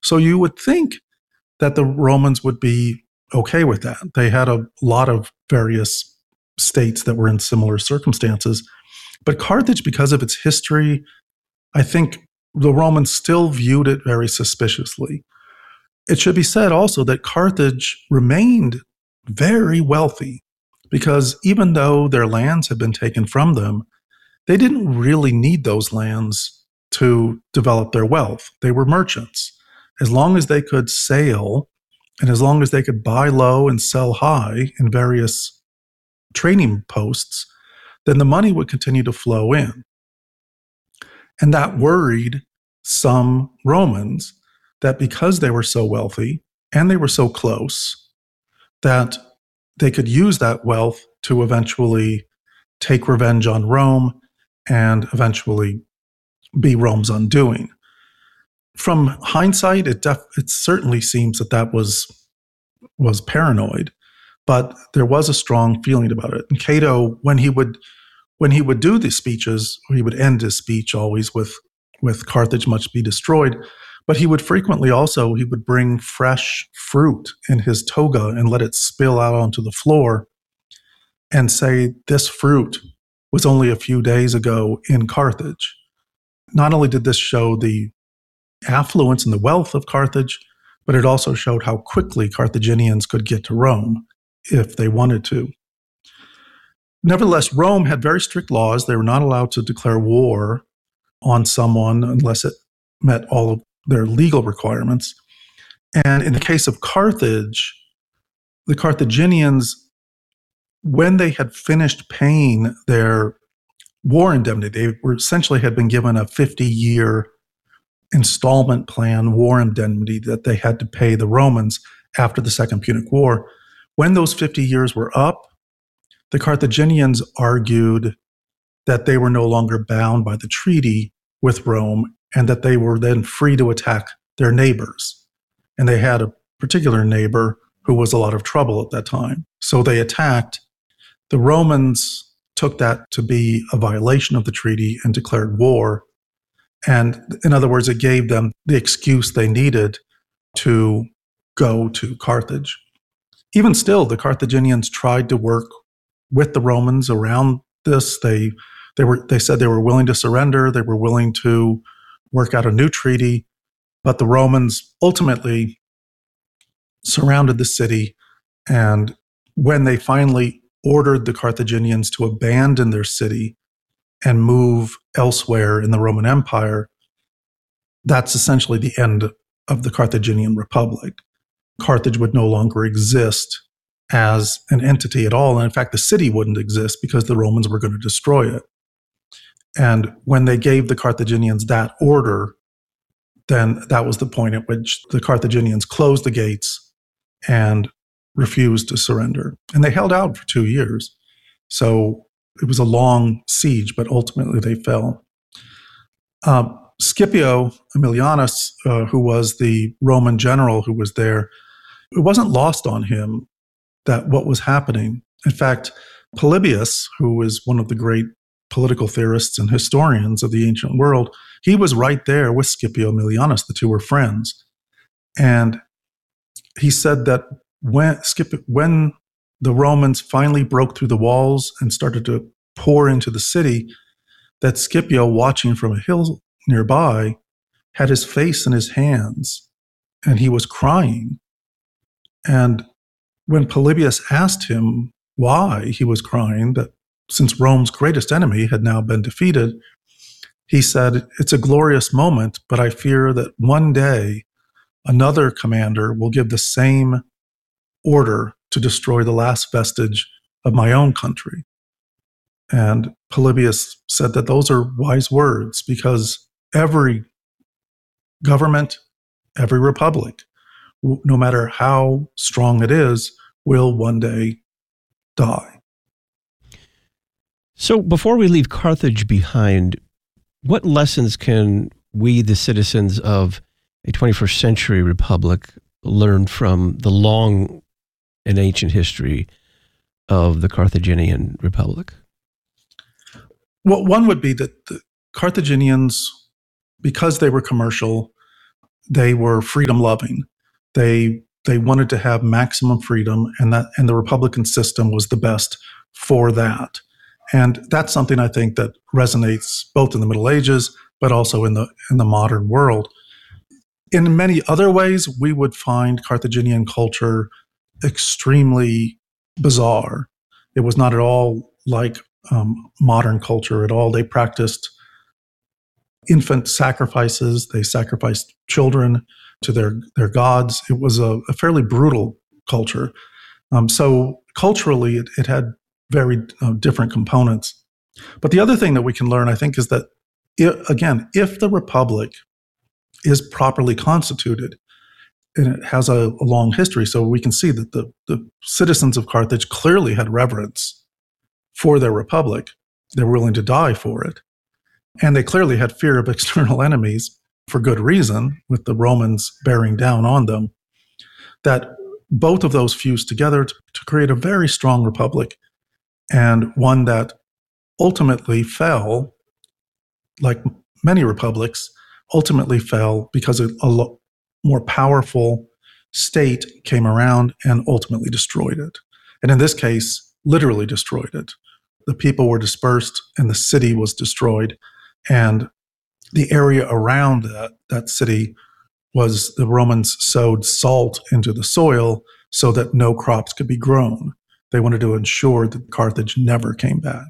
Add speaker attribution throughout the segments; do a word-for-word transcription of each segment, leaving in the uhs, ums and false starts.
Speaker 1: So you would think that the Romans would be okay with that. They had a lot of various states that were in similar circumstances. But Carthage, because of its history, I think the Romans still viewed it very suspiciously. It should be said also that Carthage remained very wealthy because even though their lands had been taken from them, they didn't really need those lands to develop their wealth. They were merchants. As long as they could sail and as long as they could buy low and sell high in various trading posts, then the money would continue to flow in. And that worried some Romans that because they were so wealthy and they were so close, that they could use that wealth to eventually take revenge on Rome and eventually be Rome's undoing. From hindsight, it def- it certainly seems that that was was paranoid, but there was a strong feeling about it. And Cato, when he would when he would do these speeches, he would end his speech always with with Carthage must be destroyed, but he would frequently also he would bring fresh fruit in his toga and let it spill out onto the floor and say this fruit was only a few days ago in Carthage. Not only did this show the affluence and the wealth of Carthage, but it also showed how quickly Carthaginians could get to Rome if they wanted to. Nevertheless, Rome had very strict laws. They were not allowed to declare war on someone unless it met all of their legal requirements. And in the case of Carthage, the Carthaginians, when they had finished paying their war indemnity, they were essentially had been given a fifty-year installment plan war indemnity that they had to pay the Romans after the Second Punic War. When those fifty years were up, the Carthaginians argued that they were no longer bound by the treaty with Rome and that they were then free to attack their neighbors. And they had a particular neighbor who was a lot of trouble at that time. So they attacked. The Romans took that to be a violation of the treaty and declared war. And in other words, it gave them the excuse they needed to go to Carthage. Even still, the Carthaginians tried to work with the Romans around this. They they were they said they were willing to surrender. They were willing to work out a new treaty. But the Romans ultimately surrounded the city. And when they finally ordered the Carthaginians to abandon their city and move elsewhere in the Roman Empire, that's essentially the end of the Carthaginian Republic. Carthage would no longer exist as an entity at all. And in fact, the city wouldn't exist because the Romans were going to destroy it. And when they gave the Carthaginians that order, then that was the point at which the Carthaginians closed the gates and refused to surrender. And they held out for two years. So it was a long siege, but ultimately they fell. Uh, Scipio Aemilianus, uh, who was the Roman general who was there, it wasn't lost on him that what was happening. In fact, Polybius, who is one of the great political theorists and historians of the ancient world, he was right there with Scipio Aemilianus. The two were friends. And he said that when, Scipio, when the Romans finally broke through the walls and started to pour into the city, that Scipio, watching from a hill nearby, had his face in his hands and he was crying. And when Polybius asked him why he was crying, that since Rome's greatest enemy had now been defeated, he said, "It's a glorious moment, but I fear that one day another commander will give the same order to destroy the last vestige of my own country." And Polybius said that those are wise words because every government, every republic, no matter how strong it is, will one day die.
Speaker 2: So before we leave Carthage behind, what lessons can we, the citizens of a twenty-first century republic, learn from the long and ancient history of the Carthaginian Republic?
Speaker 1: Well, one would be that the Carthaginians, because they were commercial, they were freedom loving. They they wanted to have maximum freedom, and that and the Republican system was the best for that. And that's something I think that resonates both in the Middle Ages, but also in the in the modern world. In many other ways, we would find Carthaginian culture extremely bizarre. It was not at all like um, modern culture at all. They practiced infant sacrifices. They sacrificed children to their, their gods. It was a, a fairly brutal culture. Um, so culturally, it, it had very uh, different components. But the other thing that we can learn, I think, is that, it, again, if the Republic is properly constituted, and it has a, a long history, so we can see that the, the citizens of Carthage clearly had reverence for their republic. They were willing to die for it. And they clearly had fear of external enemies for good reason, with the Romans bearing down on them, that both of those fused together to, to create a very strong republic, and one that ultimately fell, like many republics, ultimately fell because a, a lo- more powerful state came around and ultimately destroyed it. And in this case, literally destroyed it. The people were dispersed and the city was destroyed. And the area around that, that city was, the Romans sowed salt into the soil so that no crops could be grown. They wanted to ensure that Carthage never came back.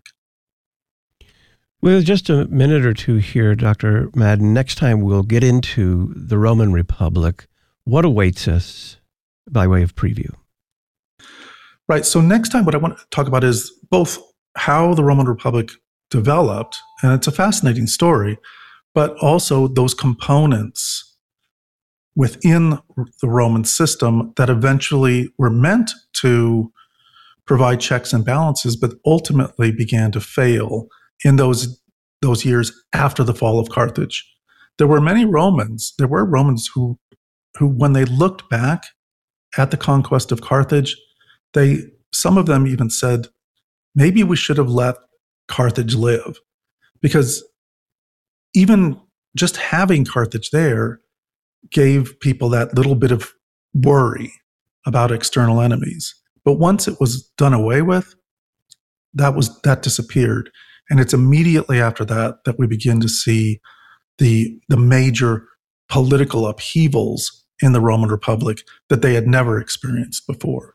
Speaker 2: With just a minute or two here, Doctor Madden, next time we'll get into the Roman Republic. What awaits us by way of preview?
Speaker 1: Right. So next time what I want to talk about is both how the Roman Republic developed, and it's a fascinating story, but also those components within the Roman system that eventually were meant to provide checks and balances, but ultimately began to fail in those those years after the fall of Carthage. There were many Romans, there were Romans who, who when they looked back at the conquest of Carthage, they some of them even said, maybe we should have let Carthage live. Because even just having Carthage there gave people that little bit of worry about external enemies. But once it was done away with, that was that disappeared. And it's immediately after that that we begin to see the, the major political upheavals in the Roman Republic that they had never experienced before.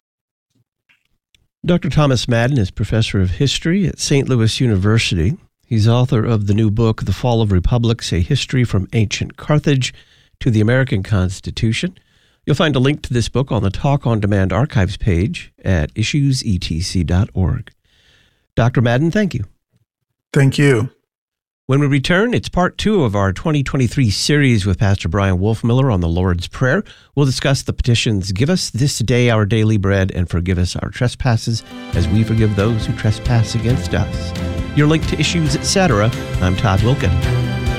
Speaker 2: Doctor Thomas Madden is professor of history at Saint Louis University. He's author of the new book, The Fall of Republics, A History from Ancient Carthage to the American Constitution. You'll find a link to this book on the Talk on Demand archives page at issues e t c dot org. Doctor Madden, thank you.
Speaker 1: Thank you.
Speaker 2: When we return, it's part two of our twenty twenty-three series with Pastor Brian Wolfmiller on the Lord's Prayer. We'll discuss the petitions, Give us this day our daily bread, and forgive us our trespasses as we forgive those who trespass against us. Your link to Issues, et cetera. I'm Todd Wilken.